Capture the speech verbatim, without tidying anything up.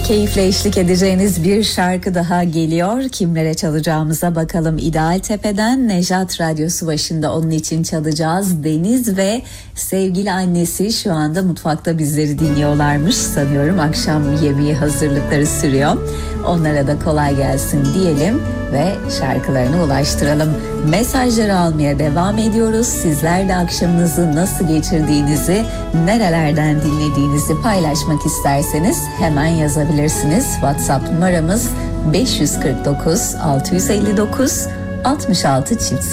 Keyifle eşlik edeceğiniz bir şarkı daha geliyor. Kimlere çalacağımıza bakalım. İdeal Tepe'den Nejat Radyosu başında onun için çalacağız. Deniz ve sevgili annesi şu anda mutfakta bizleri dinliyorlarmış. Sanıyorum akşam yemeği hazırlıkları sürüyor. Onlara da kolay gelsin diyelim ve şarkılarını ulaştıralım. Mesajları almaya devam ediyoruz. Sizler de akşamınızı nasıl geçirdiğinizi, nerelerden dinlediğinizi paylaşmak isterseniz hemen yazabilirsiniz. WhatsApp numaramız beş yüz kırk dokuz altı yüz elli dokuz altmış altı çift